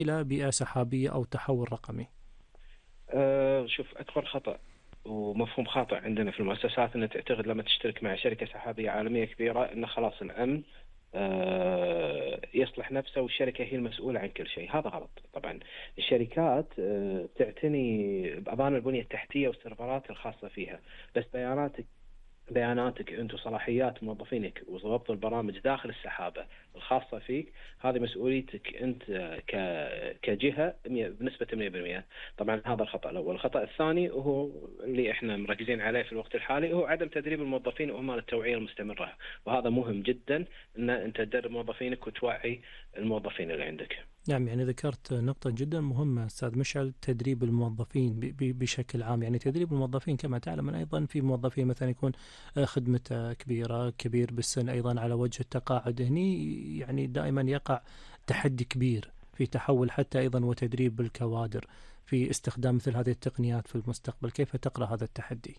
إلى بيئة سحابية أو تحول رقمي؟ شوف، أكبر خطأ ومفهوم خاطئ عندنا في المؤسسات أن تعتقد لما تشترك مع شركة سحابية عالمية كبيرة أن خلاص الأمن يصلح نفسه والشركة هي المسؤولة عن كل شيء. هذا غلط طبعا. الشركات تعتني بأضمان البنية التحتية والسيرفرات الخاصة فيها، بس بياناتك أنت وصلاحيات موظفينك وضبط البرامج داخل السحابة الخاصة فيك هذه مسؤوليتك أنت كجهة بنسبة 100%. طبعا هذا الخطأ الأول. الخطأ الثاني وهو اللي احنا مركزين عليه في الوقت الحالي هو عدم تدريب الموظفين وإهمال التوعية المستمرة، وهذا مهم جدا أن أنت تدرب موظفينك وتوعي الموظفين اللي عندك. نعم، يعني ذكرت نقطة جدا مهمة أستاذ مشعل، تدريب الموظفين بشكل عام. يعني تدريب الموظفين كما تعلم أيضا في موظفين مثلا يكون خدمته كبير بالسن أيضا على وجه التقاعد، هني يعني دائما يقع تحدي كبير في تحول حتى أيضا وتدريب الكوادر في استخدام مثل هذه التقنيات في المستقبل. كيف تقرأ هذا التحدي؟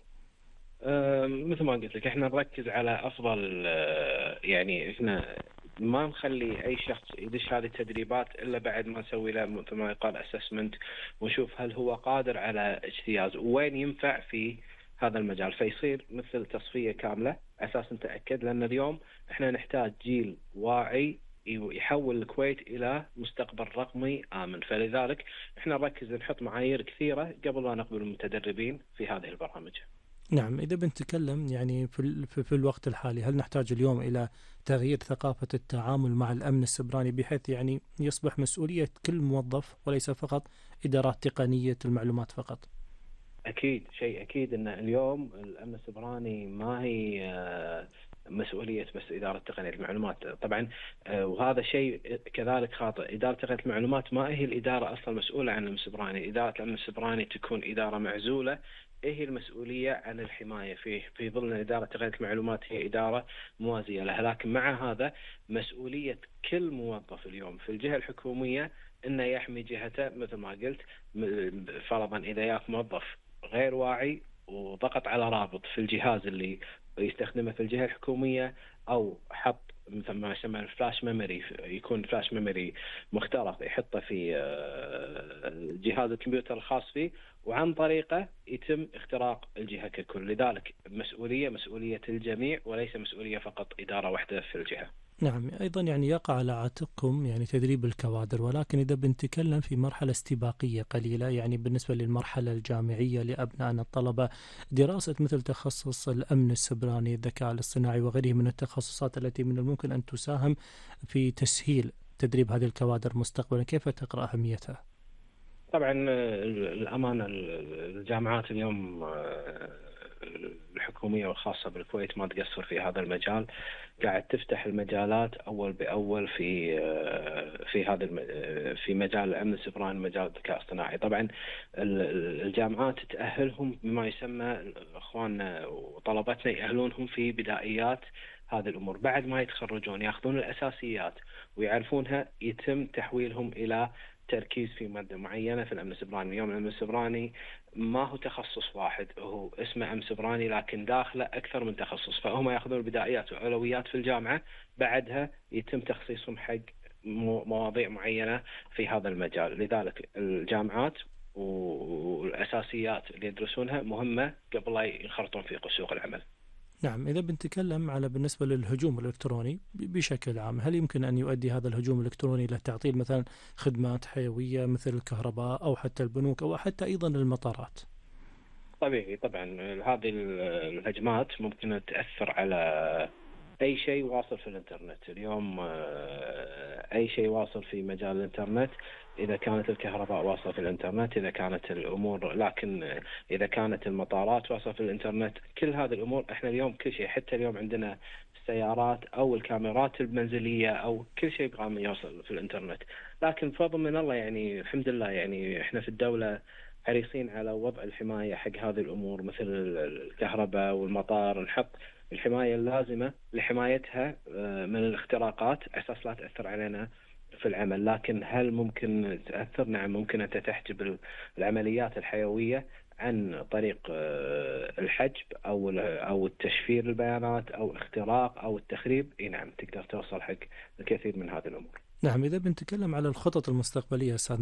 مثل ما قلت لك احنا نركز على افضل، يعني احنا ما نخلي اي شخص يدش هذه التدريبات الا بعد ما نسوي له مثل ما يقال اسسمنت، ونشوف هل هو قادر على اجتياز وين ينفع في هذا المجال، فيصير مثل تصفية كاملة اساس نتأكد. لان اليوم احنا نحتاج جيل واعي يحول الكويت الى مستقبل رقمي امن، فلذلك احنا نركز نحط معايير كثيرة قبل لا نقبل المتدربين في هذه البرامج. نعم، إذا بنتكلم يعني في الوقت الحالي، هل نحتاج اليوم إلى تغيير ثقافة التعامل مع الأمن السيبراني بحيث يعني يصبح مسؤولية كل موظف وليس فقط إدارات تقنية المعلومات فقط؟ أكيد، شيء أكيد أن اليوم الأمن السيبراني ما هي مسؤولية بس إدارة تقنية المعلومات طبعا. وهذا شيء كذلك خاطئ. إدارة تقنية المعلومات ما هي الإدارة أصلا مسؤولة عن الأمن السيبراني. إدارة الأمن السيبراني تكون إدارة معزولة، إيه هي المسؤولية عن الحماية في ظل إدارة تقنية المعلومات هي إدارة موازية لها. لكن مع هذا مسؤولية كل موظف اليوم في الجهة الحكومية أنه يحمي جهته. مثل ما قلت، فرضا إذا ياك موظف غير واعي وضغط على رابط في الجهاز اللي يستخدمه في الجهة الحكومية، أو حط مثل ما يسمى الفلاش ميموري، يكون فلاش ميموري مخترق يحطه في جهاز الكمبيوتر الخاص فيه، وعن طريقه يتم اختراق الجهة ككل. لذلك مسؤولية الجميع وليس مسؤولية فقط إدارة واحدة في الجهة. نعم، أيضا يعني يقع على عاتقكم يعني تدريب الكوادر، ولكن إذا بنتكلم في مرحلة استباقية قليلة، يعني بالنسبة للمرحلة الجامعية لأبنائنا الطلبة، دراسة مثل تخصص الأمن السيبراني، الذكاء الاصطناعي وغيره من التخصصات التي من الممكن أن تساهم في تسهيل تدريب هذه الكوادر مستقبلا، كيف تقرأ أهميتها؟ طبعا الأمانة الجامعات اليوم الحكومية والخاصة بالكويت ما تقصر في هذا المجال، قاعد تفتح المجالات أول بأول في هذا في مجال الأمن السيبراني، مجال الذكاء الاصطناعي. طبعا الجامعات تأهلهم بما يسمى، إخواننا وطلبتنا يأهلونهم في بدائيات هذه الأمور. بعد ما يتخرجون يأخذون الأساسيات ويعرفونها، يتم تحويلهم إلى تركيز في مادة معينة في الأمن السيبراني. اليوم الأمن السيبراني ما هو تخصص واحد، هو اسمه أمن سيبراني لكن داخله أكثر من تخصص، فهم يأخذون البدايات والأولويات في الجامعة، بعدها يتم تخصيصهم حق مواضيع معينة في هذا المجال. لذلك الجامعات والأساسيات اللي يدرسونها مهمة قبل لا ينخرطون في سوق العمل. نعم، إذا بنتكلم على بالنسبة للهجوم الإلكتروني بشكل عام، هل يمكن أن يؤدي هذا الهجوم الإلكتروني إلى تعطيل مثلا خدمات حيوية مثل الكهرباء أو حتى البنوك أو حتى أيضا المطارات؟ طبيعي طبعا. هذه الهجمات ممكن تأثر على أي شيء واصل في الإنترنت اليوم. أي شيء واصل في مجال الإنترنت، إذا كانت الكهرباء واصلة في الإنترنت، إذا كانت الأمور، لكن إذا كانت المطارات واصلة في الإنترنت، كل هذه الأمور إحنا اليوم كل شيء، حتى اليوم عندنا السيارات أو الكاميرات المنزلية أو كل شيء قام يوصل في الإنترنت. لكن فضل من الله، يعني الحمد لله، يعني إحنا في الدولة حريصين على وضع الحماية حق هذه الأمور، مثل الكهرباء والمطار، نحط الحماية اللازمة لحمايتها من الاختراقات أساس لا تأثر علينا في العمل. لكن هل ممكن تأثر؟ نعم ممكن. أنت تحجب العمليات الحيوية عن طريق الحجب أو التشفير البيانات أو اختراق أو التخريب. نعم تقدر توصل حق الكثير من هذه الأمور. نعم، إذا بنتكلم على الخطط المستقبلية أستاذ